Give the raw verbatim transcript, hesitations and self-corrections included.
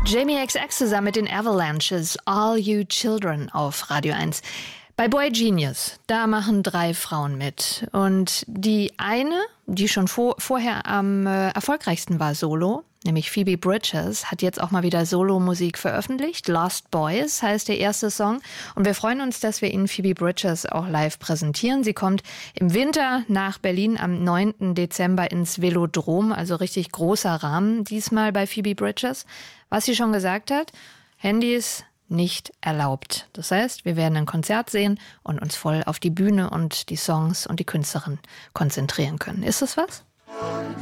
Jamie X X zusammen mit den Avalanches, All You Children auf Radio eins. Bei Boy Genius, da machen drei Frauen mit. Und die eine, die schon vor, vorher am äh, erfolgreichsten war solo, nämlich Phoebe Bridgers, hat jetzt auch mal wieder Solo-Musik veröffentlicht. Lost Boys heißt der erste Song. Und wir freuen uns, dass wir Ihnen Phoebe Bridgers auch live präsentieren. Sie kommt im Winter nach Berlin am neunten Dezember ins Velodrom, also richtig großer Rahmen diesmal bei Phoebe Bridgers. Was sie schon gesagt hat, Handys nicht erlaubt. Das heißt, wir werden ein Konzert sehen und uns voll auf die Bühne und die Songs und die Künstlerin konzentrieren können. Ist das was?